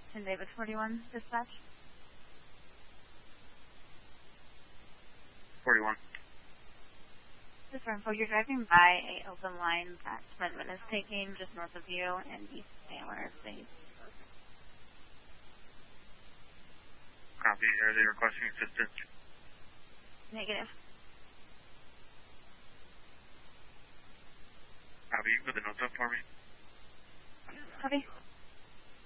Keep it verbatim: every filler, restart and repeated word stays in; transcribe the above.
ten David forty-one, dispatch. forty-one. Just for info, you're driving by a open line that Redmond is taking just north of you in East Taylor State. Copy. Are they requesting assistance? Negative. Copy. Put the notes up for me. Copy.